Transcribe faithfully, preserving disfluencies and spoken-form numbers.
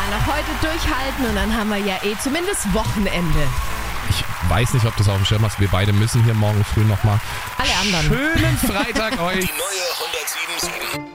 noch heute durchhalten und dann haben wir ja eh zumindest Wochenende. Ich weiß nicht, ob du es auf dem Schirm hast. Wir beide müssen hier morgen früh nochmal. Alle anderen. Schönen Freitag euch. Die neue hundertsieben Komma sieben.